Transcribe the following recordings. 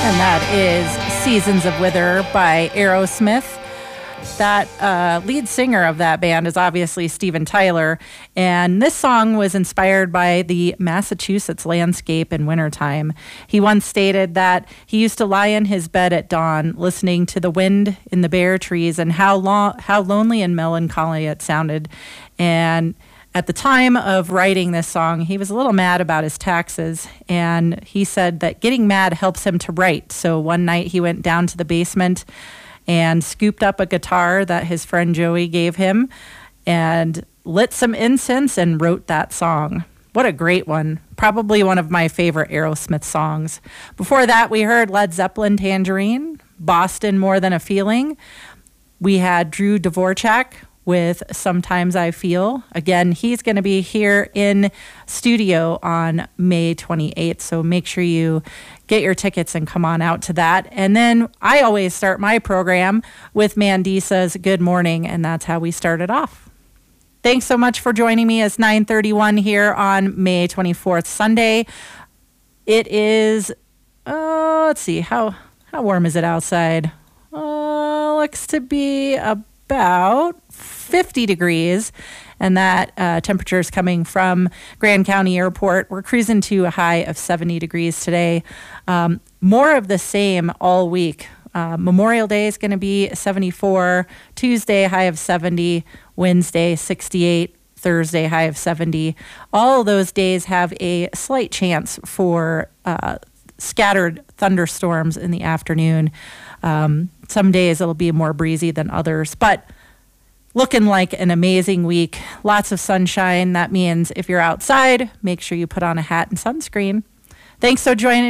And that is Seasons of Wither by Aerosmith. That lead singer of that band is obviously Steven Tyler, and this song was inspired by the Massachusetts landscape in wintertime. He once stated that he used to lie in his bed at dawn listening to the wind in the bare trees and how lonely and melancholy it sounded. And at the time of writing this song, he was a little mad about his taxes, and he said that getting mad helps him to write. So one night he went down to the basement and scooped up a guitar that his friend Joey gave him and lit some incense and wrote that song. What a great one. Probably one of my favorite Aerosmith songs. Before that, we heard Led Zeppelin, Tangerine, Boston, More Than a Feeling. We had Drew Dvorak with Sometimes I Feel. Again, he's going to be here in studio on May 28th, so make sure you get your tickets and come on out to that. And then I always start my program with Mandisa's Good Morning, and that's how we started off. Thanks so much for joining me. It's 9:31 here on May 24th, Sunday. It is, let's see, how warm is it outside? Looks to be about 50 degrees, and that temperature is coming from Grand County Airport. We're cruising to a high of 70 degrees today. More of the same all week. Memorial Day is going to be 74, Tuesday high of 70, Wednesday 68, Thursday high of 70. All of those days have a slight chance for scattered thunderstorms in the afternoon. Some days it'll be more breezy than others, but looking like an amazing week. Lots of sunshine. That means if you're outside, make sure you put on a hat and sunscreen. Thanks for joining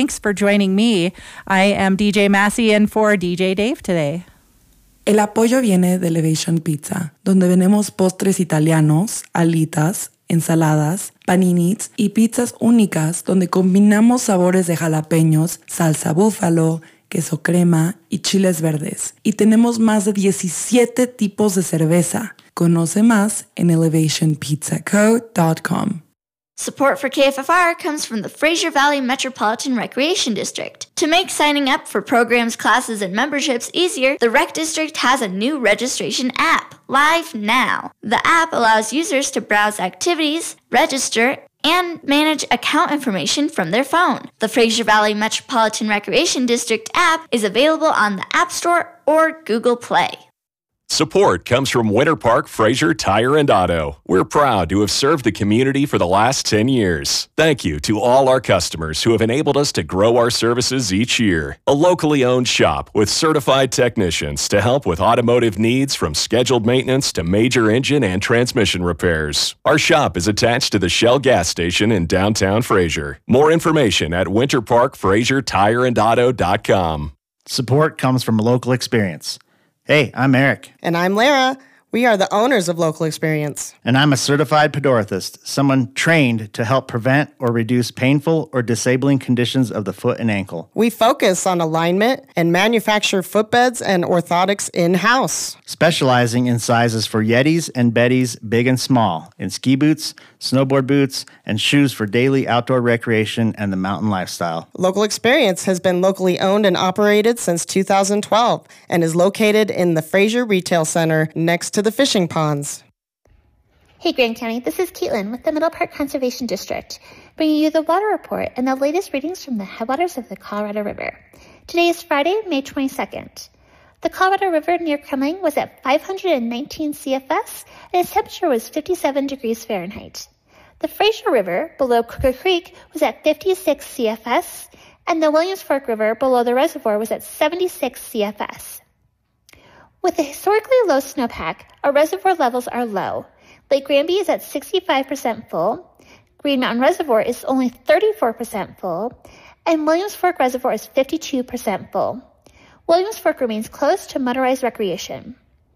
me. I am DJ Massey in for DJ Dave today. El apoyo viene de Elevation Pizza, donde vendemos postres italianos, alitas, ensaladas, paninis y pizzas únicas donde combinamos sabores de jalapeños, salsa búfalo, queso crema y chiles verdes. Y tenemos más de 17 tipos de cerveza. Conoce más en elevationpizzaco.com. Support for KFFR comes from the Fraser Valley Metropolitan Recreation District. To make signing up for programs, classes, and memberships easier, the Rec District has a new registration app, live now. The app allows users to browse activities, register, and manage account information from their phone. The Fraser Valley Metropolitan Recreation District app is available on the App Store or Google Play. Support comes from Winter Park Fraser Tire and Auto. We're proud to have served the community for the last 10 years. Thank you to all our customers who have enabled us to grow our services each year. A locally owned shop with certified technicians to help with automotive needs from scheduled maintenance to major engine and transmission repairs. Our shop is attached to the Shell gas station in downtown Fraser. More information at winterparkfrasertireandauto.com. Support comes from local experience. Hey, I'm Eric. And I'm Lara. We are the owners of Local Experience. And I'm a certified podorthist, someone trained to help prevent or reduce painful or disabling conditions of the foot and ankle. We focus on alignment and manufacture footbeds and orthotics in-house. Specializing in sizes for Yetis and Bettys, big and small, in ski boots, snowboard boots, and shoes for daily outdoor recreation and the mountain lifestyle. Local Experience has been locally owned and operated since 2012 and is located in the Fraser Retail Center next to the fishing ponds. Hey Grand County, this is Caitlin with the Middle Park Conservation District, bringing you the water report and the latest readings from the headwaters of the Colorado River. Today is Friday, May 22nd. The Colorado River near Kremling was at 519 CFS and its temperature was 57 degrees Fahrenheit. The Fraser River below Crooker Creek was at 56 CFS and the Williams Fork River below the reservoir was at 76 CFS. With a historically low snowpack, our reservoir levels are low. Lake Granby is at 65% full, Green Mountain Reservoir is only 34% full, and Williams Fork Reservoir is 52% full. Williams Fork remains closed to motorized recreation.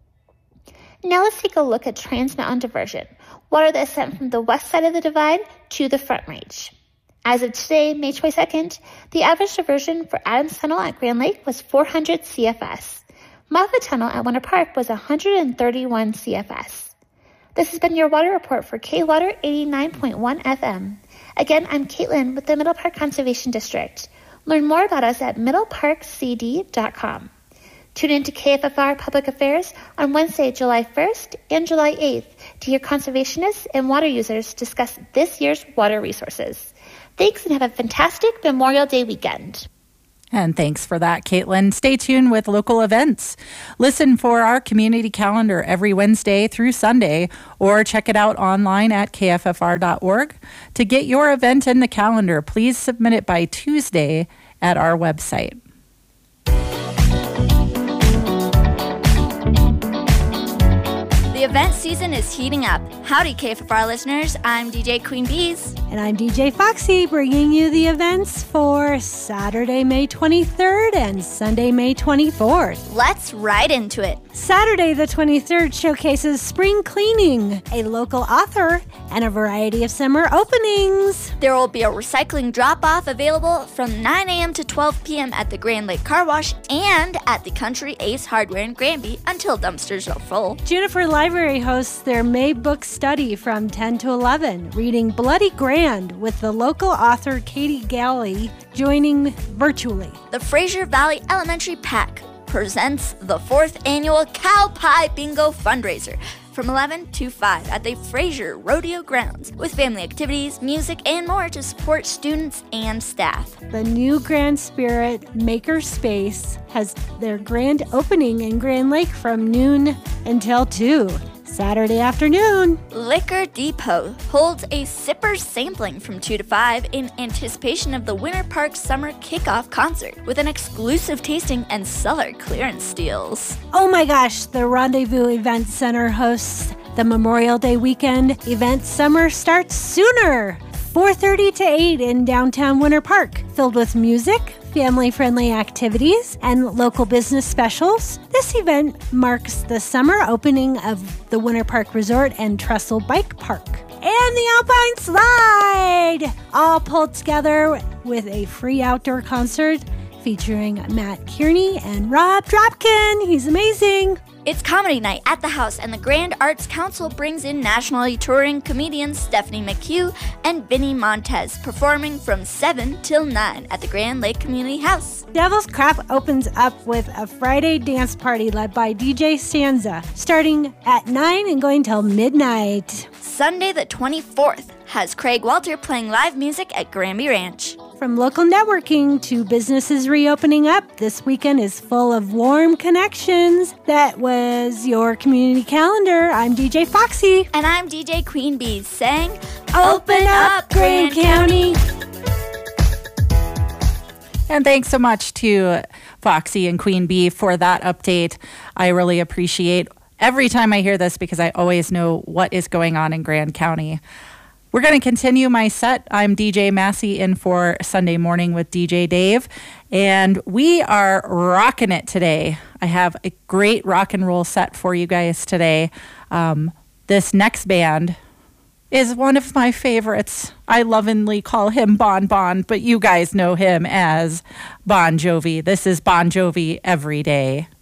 Now let's take a look at Trans Mountain Diversion, water that is sent from the west side of the divide to the Front Range. As of today, May 22nd, the average diversion for Adams Tunnel at Grand Lake was 400 CFS. Moffett Tunnel at Winter Park was 131 CFS. This has been your water report for K-Water 89.1 FM. Again, I'm Caitlin with the Middle Park Conservation District. Learn more about us at middleparkcd.com. Tune in to KFFR Public Affairs on Wednesday, July 1st and July 8th to hear conservationists and water users discuss this year's water resources. Thanks and have a fantastic Memorial Day weekend. And thanks for that, Caitlin. Stay tuned with local events. Listen for our community calendar every Wednesday through Sunday, or check it out online at kffr.org. To get your event in the calendar, please submit it by Tuesday at our website. The event season is heating up. Howdy, KFFR listeners. I'm DJ Queen Bees. And I'm DJ Foxy, bringing you the events for Saturday, May 23rd and Sunday, May 24th. Let's right into it. Saturday, the 23rd, showcases spring cleaning, a local author, and a variety of summer openings. There will be a recycling drop-off available from 9 a.m. to 12 p.m. at the Grand Lake Car Wash and at the Country Ace Hardware in Granby until dumpsters are full. Juniper Library hosts their May book study from 10 to 11, reading Bloody Grand with the local author Katie Galley joining virtually. The Fraser Valley Elementary PAC presents the 4th annual Cow Pie Bingo fundraiser from 11 to 5 at the Fraser Rodeo Grounds with family activities, music, and more to support students and staff. The new Grand Spirit Maker Space has their grand opening in Grand Lake from noon until 2. Saturday afternoon. Liquor Depot holds a sipper sampling from 2 to 5 in anticipation of the Winter Park Summer Kickoff Concert with an exclusive tasting and cellar clearance deals. Oh my gosh, the Rendezvous Event Center hosts the Memorial Day weekend event. Summer starts sooner. 4:30 to 8 in downtown Winter Park, filled with music, family-friendly activities, and local business specials. This event marks the summer opening of the Winter Park Resort and Trestle Bike Park. And the Alpine Slide! All pulled together with a free outdoor concert featuring Matt Kearney and Rob Dropkin. He's amazing. It's comedy night at the house, and the Grand Arts Council brings in nationally touring comedians Stephanie McHugh and Vinny Montez, performing from 7 till 9 at the Grand Lake Community House. Devil's Crap opens up with a Friday dance party led by DJ Stanza, starting at 9 and going till midnight. Sunday the 24th has Craig Walter playing live music at Granby Ranch. From local networking to businesses reopening up, this weekend is full of warm connections. That was your community calendar. I'm DJ Foxy. And I'm DJ Queen Bees saying, Open up, Grand County. And thanks so much to Foxy and Queen Bee for that update. I really appreciate every time I hear this because I always know what is going on in Grand County. We're going to continue my set. I'm DJ Massey in for Sunday Morning with DJ Dave, and we are rocking it today. I have a great rock and roll set for you guys today. This next band is one of my favorites. I lovingly call him Bon Bon, but you guys know him as Bon Jovi. This is Bon Jovi Every Day.